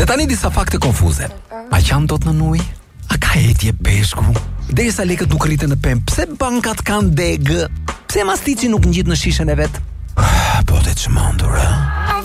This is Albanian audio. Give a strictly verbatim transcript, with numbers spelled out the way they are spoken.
Ne tani disa fakte konfuze. A qanë do të në nuj? A ka etje peshku? Derisa lekët nuk rritën në pemë, pse bankat kanë degë? Pse mastici nuk ngjit në shishën e vet? Po të çmendur, a?